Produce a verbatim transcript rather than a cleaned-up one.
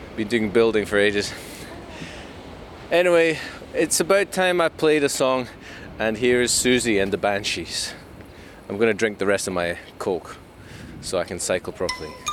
Been doing building for ages. Anyway, it's about time I played a song, and here is Susie and the Banshees. I'm gonna drink the rest of my Coke so I can cycle properly.